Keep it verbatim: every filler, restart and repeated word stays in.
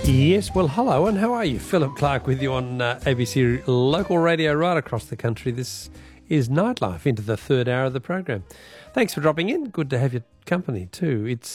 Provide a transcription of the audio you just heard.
Yes, well, hello, and how are you? Philip Clark with you on uh, A B C local radio right across the country. This is Nightlife, into the third hour of the program. Thanks for dropping in. Good to have your company too. It's